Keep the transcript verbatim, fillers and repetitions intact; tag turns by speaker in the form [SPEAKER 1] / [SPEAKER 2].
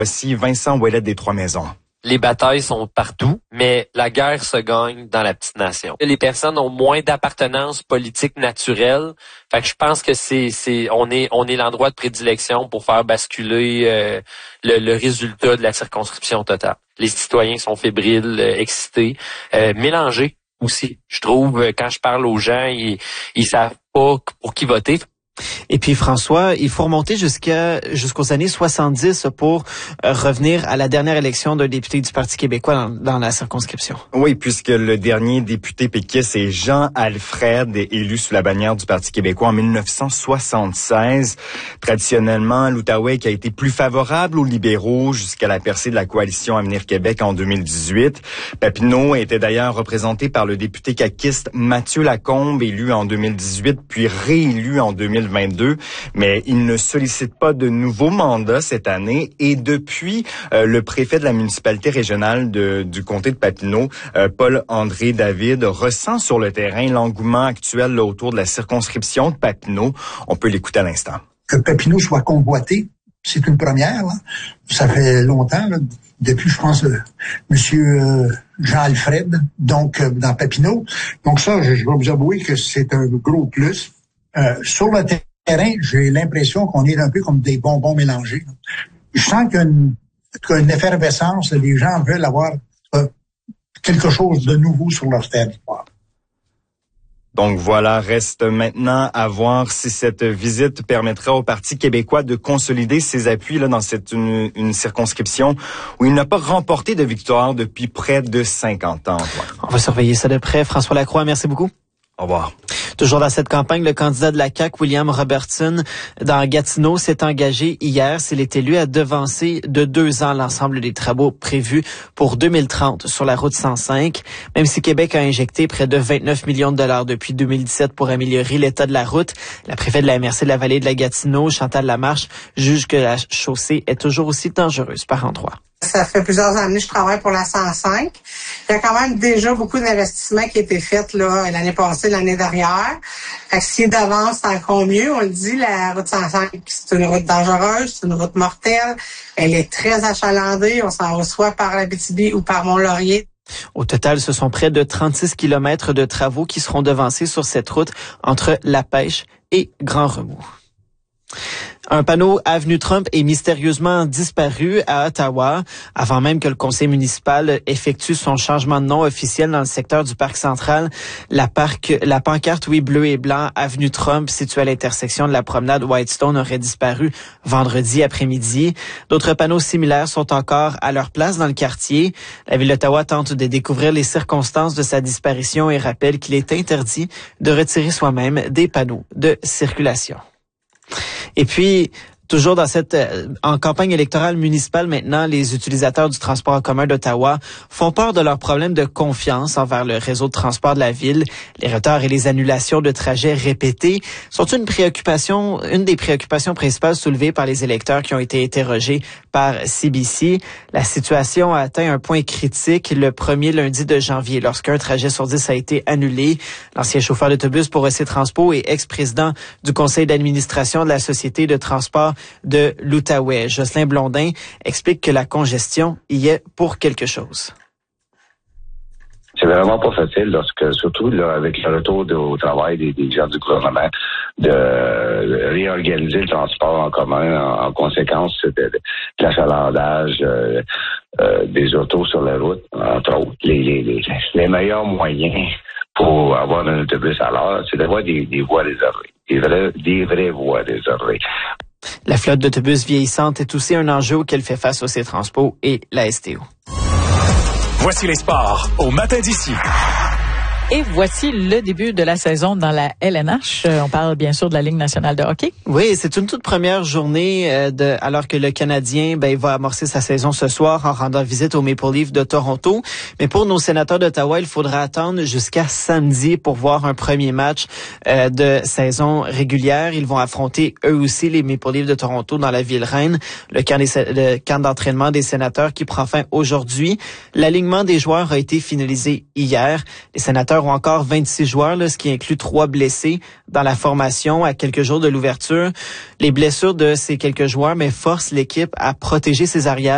[SPEAKER 1] Voici Vincent Ouellet des Trois-Maisons.
[SPEAKER 2] Les batailles sont partout, mais la guerre se gagne dans la petite nation. Les personnes ont moins d'appartenance politique naturelle. Fait que je pense que c'est, c'est, on est, on est l'endroit de prédilection pour faire basculer euh, le, le résultat de la circonscription totale. Les citoyens sont fébriles, euh, excités, euh, mélangés aussi. Je trouve, quand je parle aux gens, ils, ils savent pas pour qui voter.
[SPEAKER 3] Et puis François, il faut remonter jusqu'à jusqu'aux années soixante-dix pour euh, revenir à la dernière élection d'un député du Parti québécois dans, dans la circonscription.
[SPEAKER 1] Oui, puisque le dernier député péquiste est Jean Alfred, élu sous la bannière du Parti québécois en mille neuf cent soixante-seize. Traditionnellement, l'Outaouais qui a été plus favorable aux libéraux jusqu'à la percée de la coalition Avenir Québec en deux mille dix-huit. Papineau était d'ailleurs représenté par le député caquiste Mathieu Lacombe, élu en deux mille dix-huit, puis réélu en deux mille vingt-deux, mais il ne sollicite pas de nouveaux mandats cette année. Et depuis, euh, le préfet de la municipalité régionale de, du comté de Papineau, euh, Paul-André David, ressent sur le terrain l'engouement actuel là, autour de la circonscription de Papineau. On peut l'écouter à l'instant.
[SPEAKER 4] Que Papineau soit convoité, c'est une première. Là. Ça fait longtemps, là, depuis, je pense, euh, Monsieur euh, Jean-Alfred, donc euh, dans Papineau. Donc ça, je, je vais vous avouer que c'est un gros plus. Euh, sur le terrain, j'ai l'impression qu'on est un peu comme des bonbons mélangés. Je sens qu'il y a une, qu'il y a une effervescence, les gens veulent avoir euh, quelque chose de nouveau sur leur territoire.
[SPEAKER 1] Donc voilà, reste maintenant à voir si cette visite permettra au Parti québécois de consolider ses appuis là dans cette une, une circonscription où il n'a pas remporté de victoire depuis près de cinquante ans.
[SPEAKER 3] On va surveiller ça de près. François Lacroix, merci beaucoup.
[SPEAKER 1] Au revoir.
[SPEAKER 3] Toujours dans cette campagne, le candidat de la C A Q, William Robertson, dans Gatineau, s'est engagé hier, s'il est élu, à devancer de deux ans l'ensemble des travaux prévus pour deux mille trente sur la route cent cinq. Même si Québec a injecté près de vingt-neuf millions de dollars depuis deux mille dix-sept pour améliorer l'état de la route, la préfète de la M R C de la vallée de la Gatineau, Chantal Lamarche, juge que la chaussée est toujours aussi dangereuse par endroits.
[SPEAKER 5] Ça fait plusieurs années que je travaille pour la cent cinq. Il y a quand même déjà beaucoup d'investissements qui ont été faits là, l'année passée, l'année dernière. Fait que si d'avance, c'est encore mieux. On le dit, la route cent cinq, c'est une route dangereuse, c'est une route mortelle. Elle est très achalandée. On s'en va soit par l'Abitibi ou par Mont-Laurier.
[SPEAKER 3] Au total, ce sont près de trente-six kilomètres de travaux qui seront devancés sur cette route entre La Pêche et Grand Remous. Un panneau Avenue Trump est mystérieusement disparu à Ottawa avant même que le conseil municipal effectue son changement de nom officiel dans le secteur du parc central. La, parc, la pancarte oui bleu et blanc Avenue Trump située à l'intersection de la promenade Whitestone aurait disparu vendredi après-midi. D'autres panneaux similaires sont encore à leur place dans le quartier. La ville d'Ottawa tente de découvrir les circonstances de sa disparition et rappelle qu'il est interdit de retirer soi-même des panneaux de circulation. Et puis, toujours dans cette euh, en campagne électorale municipale maintenant, les utilisateurs du transport en commun d'Ottawa font part de leurs problèmes de confiance envers le réseau de transport de la ville. Les retards et les annulations de trajets répétés sont une préoccupation, une des préoccupations principales soulevées par les électeurs qui ont été interrogés par C B C. La situation a atteint un point critique le premier lundi de janvier lorsqu'un trajet sur dix a été annulé. L'ancien chauffeur d'autobus pour E C Transpo et ex-président du conseil d'administration de la société de transport de l'Outaouais, Jocelyn Blondin, explique que la congestion y est pour quelque chose.
[SPEAKER 6] C'est vraiment pas facile lorsque, surtout là, avec le retour de, au travail des, des gens du gouvernement, de réorganiser le transport en commun en, en conséquence de, de, de l'achalandage euh, euh, des autos sur la route, entre autres. Les, les, les, les meilleurs moyens pour avoir un autobus à l'heure, c'est d'avoir des, des voies réservées, des vraies, des vraies voies réservées.
[SPEAKER 3] La flotte d'autobus vieillissante est aussi un enjeu auquel fait face O C Transpo et la S T O.
[SPEAKER 7] Voici les sports au matin d'ici.
[SPEAKER 8] Et voici le début de la saison dans la L N H. On parle bien sûr de la Ligue nationale de hockey.
[SPEAKER 3] Oui, c'est une toute première journée euh, de, alors que le Canadien ben, va amorcer sa saison ce soir en rendant visite aux Maple Leafs de Toronto. Mais pour nos sénateurs d'Ottawa, il faudra attendre jusqu'à samedi pour voir un premier match euh, de saison régulière. Ils vont affronter eux aussi les Maple Leafs de Toronto dans la ville reine. Le camp, des, le camp d'entraînement des sénateurs qui prend fin aujourd'hui. L'alignement des joueurs a été finalisé hier. Les sénateurs ont encore vingt-six joueurs, là, ce qui inclut trois blessés dans la formation à quelques jours de l'ouverture. Les blessures de ces quelques joueurs mais forcent l'équipe à protéger ses arrières.